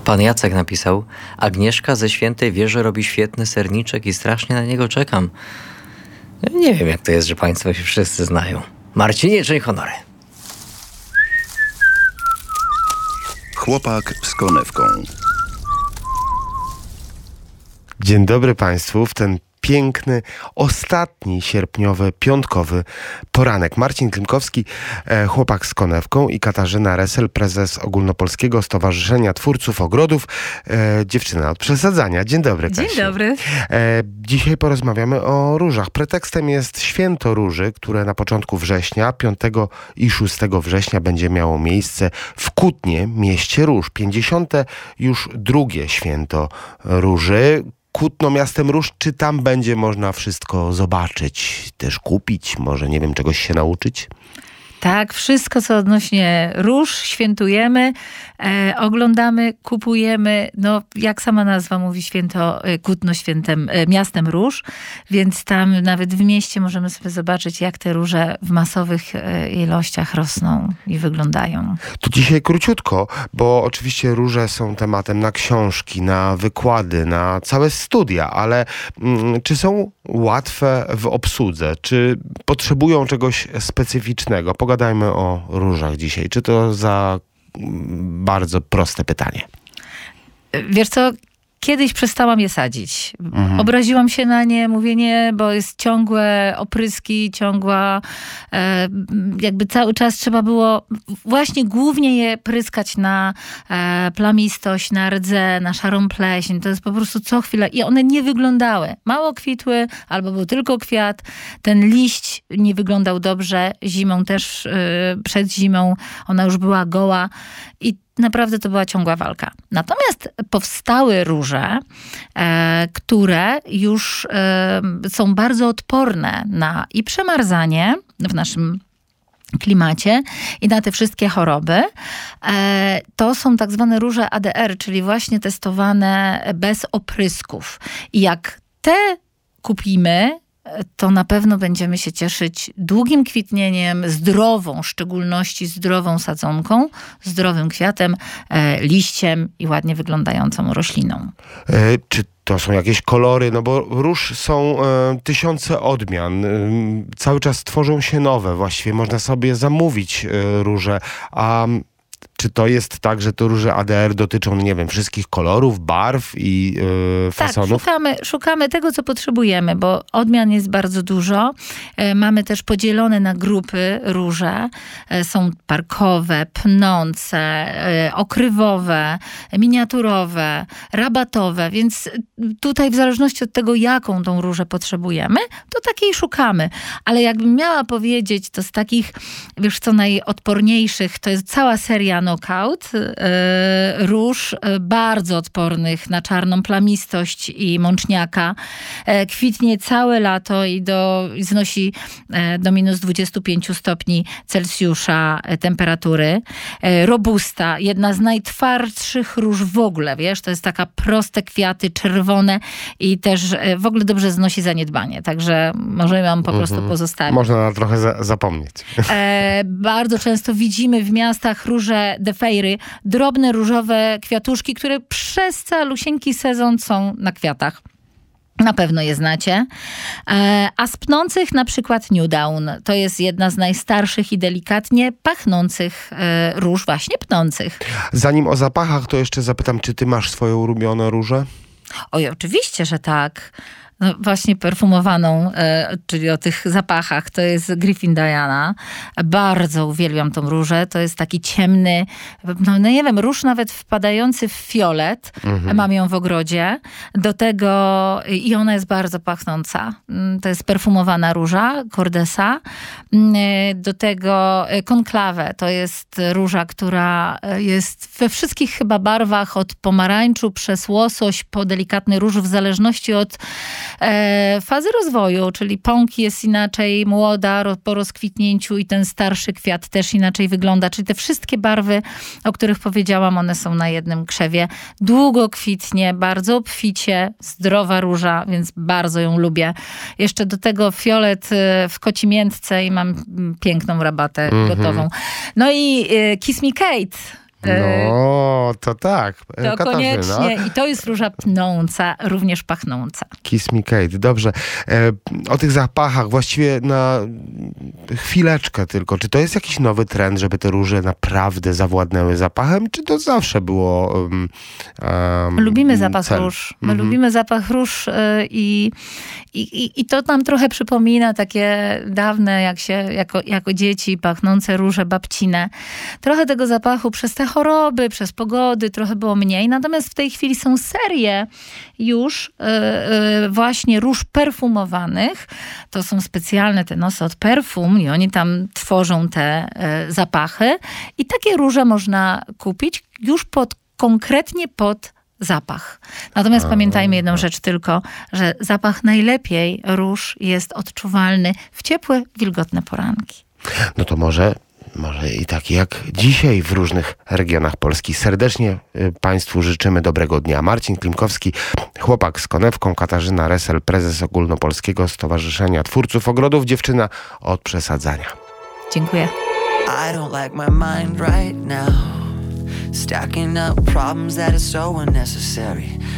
Pan Jacek napisał: Agnieszka ze Świętej Wieży robi świetny serniczek i strasznie na niego czekam. Ja nie wiem, jak to jest, że państwo się wszyscy znają. Marcinie, czyń honory. Chłopak z konewką. Dzień dobry Państwu w ten piękny, ostatni sierpniowy, piątkowy poranek. Marcin Klimkowski, chłopak z konewką, i Katarzyna Resel, prezes Ogólnopolskiego Stowarzyszenia Twórców Ogrodów, dziewczyna od przesadzania. Dzień dobry, Kasiu. Dzień dobry. Dzisiaj porozmawiamy o różach. Pretekstem jest Święto Róży, które na początku września, 5 i 6 września będzie miało miejsce w Kutnie, mieście róż. 50. już drugie Święto Róży. Kutno, miastem róż, czy tam będzie można wszystko zobaczyć, też kupić, może, nie wiem, czegoś się nauczyć? Tak, wszystko co odnośnie róż świętujemy, oglądamy, kupujemy. No, jak sama nazwa mówi, święto Kutno miastem róż, więc tam nawet w mieście możemy sobie zobaczyć, jak te róże w masowych ilościach rosną i wyglądają. To dzisiaj króciutko, bo oczywiście róże są tematem na książki, na wykłady, na całe studia, ale czy są łatwe w obsłudze? Czy potrzebują czegoś specyficznego? Pogadajmy o różach dzisiaj. Czy to za bardzo proste pytanie? Wiesz co? Kiedyś przestałam je sadzić. Obraziłam się na nie, mówię nie, bo jest ciągłe opryski, jakby cały czas trzeba było właśnie głównie je pryskać na plamistość, na rdze, na szarą pleśń. To jest po prostu co chwilę. I one nie wyglądały. Mało kwitły, albo był tylko kwiat. Ten liść nie wyglądał dobrze. Zimą też, przed zimą ona już była goła. I naprawdę to była ciągła walka. Natomiast powstały róże, które już są bardzo odporne na i przemarzanie w naszym klimacie i na te wszystkie choroby. To są tak zwane róże ADR, czyli właśnie testowane bez oprysków. I jak te kupimy, to na pewno będziemy się cieszyć długim kwitnieniem, zdrową, w szczególności zdrową sadzonką, zdrowym kwiatem, liściem i ładnie wyglądającą rośliną. Czy to są jakieś kolory? No bo róż są tysiące odmian. Cały czas tworzą się nowe. Właściwie można sobie zamówić róże. A czy to jest tak, że te róże ADR dotyczą, nie wiem, wszystkich kolorów, barw i fasonów? Tak, szukamy tego, co potrzebujemy, bo odmian jest bardzo dużo. Mamy też podzielone na grupy róże. Są parkowe, pnące, okrywowe, miniaturowe, rabatowe, więc tutaj w zależności od tego, jaką tą różę potrzebujemy, to takiej szukamy. Ale jakbym miała powiedzieć, to z takich, wiesz co, najodporniejszych, to jest cała seria Knockout, róż bardzo odpornych na czarną plamistość i mączniaka. Kwitnie całe lato i znosi do minus 25 stopni Celsjusza temperatury. Robusta, jedna z najtwardszych róż w ogóle, wiesz, to jest taka proste kwiaty, czerwone i też w ogóle dobrze znosi zaniedbanie, także możemy ją po prostu pozostawić. Można na trochę zapomnieć. Bardzo często widzimy w miastach róże de Feiry, drobne różowe kwiatuszki, które przez calusieńki sezon są na kwiatach. Na pewno je znacie. A z pnących na przykład New Dawn. To jest jedna z najstarszych i delikatnie pachnących róż, właśnie pnących. Zanim o zapachach, to jeszcze zapytam, czy ty masz swoją ulubione różę? Oj, oczywiście, że tak. No właśnie perfumowaną, czyli o tych zapachach, to jest Griffin Diana. Bardzo uwielbiam tą różę. To jest taki ciemny, no nie wiem, róż nawet wpadający w fiolet. Mam ją w ogrodzie. Do tego, i ona jest bardzo pachnąca. To jest perfumowana róża, Cordesa. Do tego Conclave. To jest róża, która jest we wszystkich chyba barwach, od pomarańczu przez łosoś po delikatny róż, w zależności od fazy rozwoju, czyli pąk jest inaczej młoda po rozkwitnięciu i ten starszy kwiat też inaczej wygląda. Czyli te wszystkie barwy, o których powiedziałam, one są na jednym krzewie. Długo kwitnie, bardzo obficie, zdrowa róża, więc bardzo ją lubię. Jeszcze do tego fiolet w kocimiętce i mam piękną rabatę gotową. No i Kiss Me Kate. No, to tak. To Katarzyna. koniecznie. I to jest róża pnąca, również pachnąca. Kiss Me Kate. Dobrze. O tych zapachach właściwie na chwileczkę tylko. Czy to jest jakiś nowy trend, żeby te róże naprawdę zawładnęły zapachem? Czy to zawsze było Lubimy zapach cel? róż. My lubimy zapach róż i to nam trochę przypomina takie dawne, jak się jako dzieci pachnące róże babcine. Trochę tego zapachu przez te choroby, przez pogody trochę było mniej. Natomiast w tej chwili są serie już właśnie róż perfumowanych. To są specjalne te nosy od perfum i oni tam tworzą te zapachy. I takie róże można kupić już konkretnie pod zapach. Natomiast pamiętajmy jedną rzecz tylko, że zapach najlepiej róż jest odczuwalny w ciepłe, wilgotne poranki. No to może i tak jak dzisiaj w różnych regionach Polski. Serdecznie Państwu życzymy dobrego dnia. Marcin Klimkowski, chłopak z konewką, Katarzyna Resel, prezes Ogólnopolskiego Stowarzyszenia Twórców Ogrodów, dziewczyna od przesadzania. Dziękuję. I don't like my mind right now. Stacking up problems that are so unnecessary.